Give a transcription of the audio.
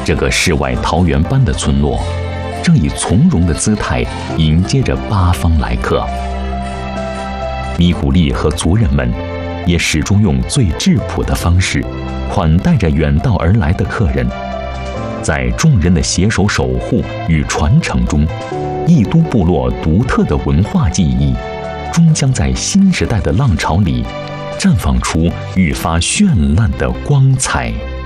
这个世外桃源般的村落，正以从容的姿态迎接着八方来客。咪咕力和族人们也始终用最质朴的方式款待着远道而来的客人。在众人的携手守护与传承中，义都部落独特的文化记忆终将在新时代的浪潮里绽放出愈发绚烂的光彩。